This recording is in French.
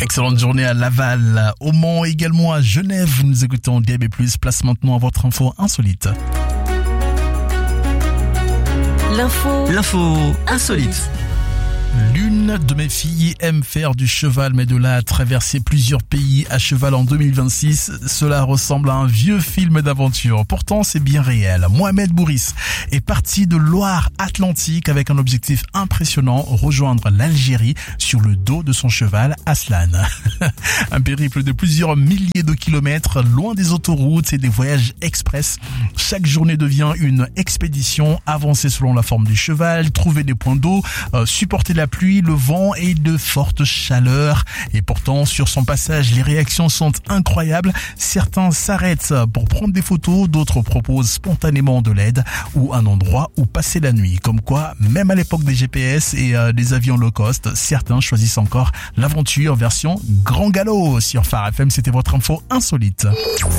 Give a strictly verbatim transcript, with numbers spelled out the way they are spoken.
Excellente journée à Laval, au Mans, également à Genève. Vous nous écoutez en D A B plus, place maintenant à votre info insolite. L'info. L'info insolite. L'une de mes filles aime faire du cheval, mais de là à traverser plusieurs pays à cheval en deux mille vingt-six, cela ressemble à un vieux film d'aventure. Pourtant, c'est bien réel. Mohamed Bouris est parti de Loire-Atlantique avec un objectif impressionnant, rejoindre l'Algérie sur le dos de son cheval Aslan. Un périple de plusieurs milliers de kilomètres, loin des autoroutes et des voyages express. Chaque journée devient une expédition, avancer selon la forme du cheval, trouver des points d'eau, euh, supporter la pluie, le vent et de fortes chaleurs. Et pourtant, sur son passage, les réactions sont incroyables. Certains s'arrêtent pour prendre des photos, d'autres proposent spontanément de l'aide ou un endroit où passer la nuit. Comme quoi, même à l'époque des G P S et euh, des avions low cost, certains choisissent encore l'aventure version grand galop. Sur Phare F M, c'était votre info insolite.